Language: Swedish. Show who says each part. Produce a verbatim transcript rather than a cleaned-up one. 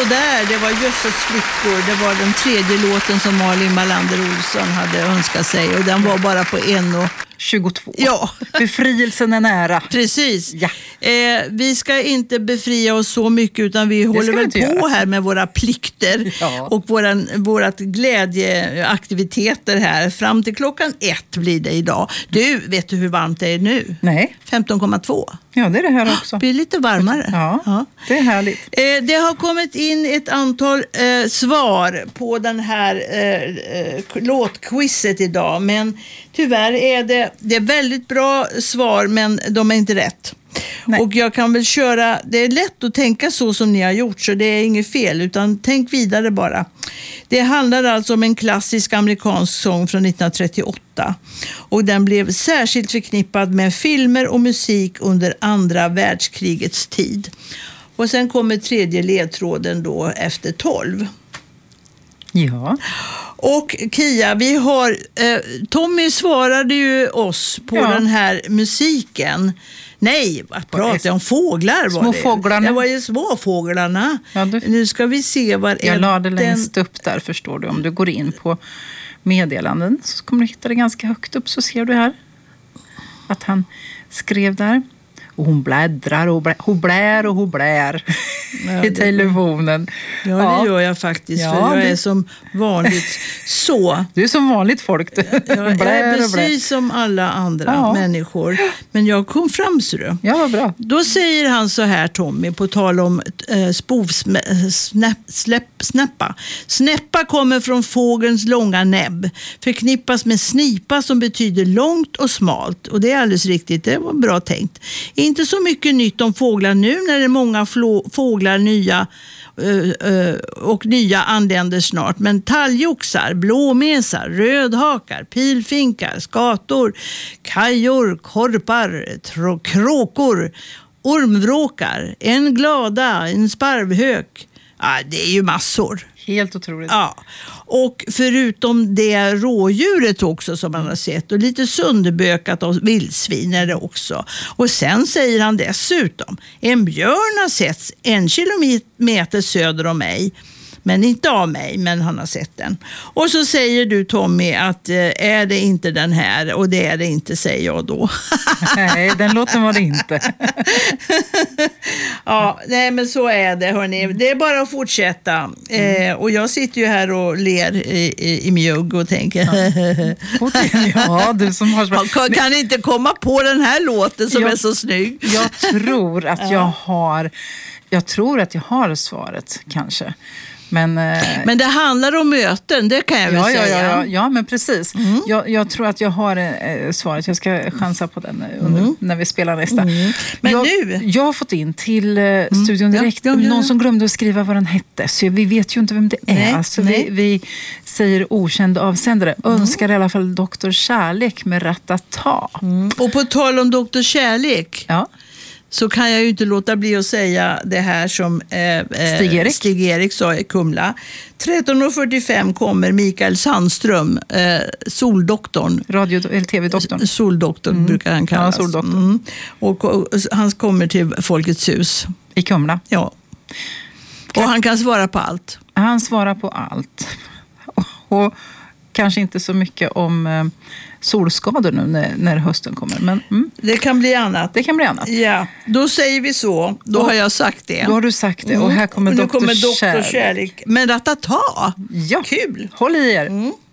Speaker 1: sådär, det var Jösses flickor. Det var den tredje låten som Malin Malander Olsson hade önskat sig. Och den var bara på en och
Speaker 2: tjugotvå.
Speaker 1: Ja.
Speaker 2: Befrielsen är nära.
Speaker 1: Precis.
Speaker 2: Ja.
Speaker 1: Eh, vi ska inte befria oss så mycket, utan vi håller väl på
Speaker 2: göra.
Speaker 1: här med våra plikter
Speaker 2: Ja.
Speaker 1: och våran, vårat glädjeaktiviteter här. Fram till klockan ett blir det idag. Du, vet du hur varmt det är nu?
Speaker 2: Nej.
Speaker 1: femton komma två.
Speaker 2: Ja, det är det här också.
Speaker 1: Det blir lite varmare.
Speaker 2: Ja,
Speaker 1: Ja.
Speaker 2: det är härligt.
Speaker 1: Eh, det har kommit in ett antal eh, svar på den här eh, eh, låtquizet idag. Men tyvärr är det, det är väldigt bra svar, men de är inte rätt.
Speaker 2: Nej.
Speaker 1: Och jag kan väl köra, det är lätt att tänka så som ni har gjort, så det är inget fel, utan tänk vidare bara. Det handlar alltså om en klassisk amerikansk sång från nittonhundratrettioåtta. Och den blev särskilt förknippad med filmer och musik under andra världskrigets tid. Och sen kommer tredje ledtråden då efter tolv.
Speaker 2: Ja.
Speaker 1: Och Kia, vi har, eh, Tommy svarade ju oss på
Speaker 2: Ja.
Speaker 1: den här musiken. Nej, vad pratar jag om? Fåglar var
Speaker 2: Små
Speaker 1: det.
Speaker 2: fåglarna.
Speaker 1: Det var ju småfåglarna.
Speaker 2: Ja, du...
Speaker 1: Nu ska vi se vad är
Speaker 2: Jag la det
Speaker 1: den...
Speaker 2: längst upp där, förstår du. Om du går in på meddelanden så kommer du hitta det ganska högt upp, så ser du här att han skrev där. Och hon bläddrar och blä, hon blär och hon blär
Speaker 1: Ja,
Speaker 2: i telefonen.
Speaker 1: Ja, det
Speaker 2: Ja.
Speaker 1: gör jag faktiskt,
Speaker 2: Ja,
Speaker 1: för jag
Speaker 2: det-
Speaker 1: är som vanligt så.
Speaker 2: Du är som vanligt folk. Du.
Speaker 1: Jag är
Speaker 2: Blär och blär.
Speaker 1: precis som alla andra
Speaker 2: Ja.
Speaker 1: människor. Men jag kom fram, så du.
Speaker 2: Ja, vad bra.
Speaker 1: Då säger han så här, Tommy, på tal om eh, spovsnäppa. Snäppa kommer från fågelns långa näbb. Förknippas med snipa som betyder långt och smalt. Och det är alldeles riktigt, det var bra tänkt. Inte så mycket nytt om fåglar nu när det är många flå- fåglar nya Uh, uh, och nya anländer snart, men talgoxar, blåmesar, rödhakar, pilfinkar, skator, kajor, korpar, tro- kråkor, ormvråkar, en glada, en sparvhök. Ja, det är ju massor.
Speaker 2: Helt otroligt.
Speaker 1: Ja, och förutom det rådjuret också som man har sett, och lite sönderbökat av vildsvin är det också. Och sen säger han dessutom, en björn har setts en kilometer söder om mig. Men inte av mig, men han har sett den. Och så säger du, Tommy, att eh, är det inte den här? Och det är det inte, säger jag då.
Speaker 2: Nej, den låten var det inte.
Speaker 1: Ja, nej, men så är det, hörni. Det är bara att fortsätta. Eh, och jag sitter ju här och ler i, i, i mjugg och tänker...
Speaker 2: Ja, du som har...
Speaker 1: kan, kan inte komma på den här låten som
Speaker 2: jag,
Speaker 1: är så snygg.
Speaker 2: Jag tror att jag har... Jag tror att jag har svaret, kanske. Men, eh,
Speaker 1: men det handlar om möten, det kan jag
Speaker 2: ja,
Speaker 1: väl
Speaker 2: ja,
Speaker 1: säga.
Speaker 2: Ja, ja, ja, men precis.
Speaker 1: Mm.
Speaker 2: Jag, jag tror att jag har eh, svaret. Jag ska chansa på den under, mm. när vi spelar nästa.
Speaker 1: Mm. Men
Speaker 2: jag,
Speaker 1: nu?
Speaker 2: Jag har fått in till eh, studion direkt.
Speaker 1: Ja, ja, ja, ja.
Speaker 2: Någon som glömde att skriva vad den hette. Så vi vet ju inte vem det är.
Speaker 1: Nej,
Speaker 2: så
Speaker 1: nej.
Speaker 2: Vi, vi säger okänd avsändare. Mm. Önskar i alla fall doktor Kärlek med Ratata.
Speaker 1: Mm. Och på tal om doktor Kärlek...
Speaker 2: Ja.
Speaker 1: Så kan jag ju inte låta bli att säga det här som eh,
Speaker 2: Stig-Erik.
Speaker 1: Stig-Erik sa i Kumla. tretton fyrtiofem kommer Mikael Sandström, eh, soldoktorn.
Speaker 2: Radio- eller tv-doktorn.
Speaker 1: Soldoktorn mm. brukar han kallas.
Speaker 2: Ja, soldoktorn.
Speaker 1: Mm. Och, och han kommer till Folkets hus.
Speaker 2: I Kumla.
Speaker 1: Ja. Och han kan svara på allt.
Speaker 2: Han svarar på allt. Och, och kanske inte så mycket om eh, solskador nu när, när hösten kommer. Men mm,
Speaker 1: Det kan bli annat.
Speaker 2: det kan bli annat.
Speaker 1: Ja, då säger vi så. Då
Speaker 2: Och-
Speaker 1: har jag sagt det.
Speaker 2: Då har du sagt det. Och här kommer
Speaker 1: och nu
Speaker 2: doktor
Speaker 1: kommer doktor
Speaker 2: Kärlek.
Speaker 1: Kärlek. Men Ratata,
Speaker 2: Ja,
Speaker 1: kul.
Speaker 2: håll i er.
Speaker 1: Mm.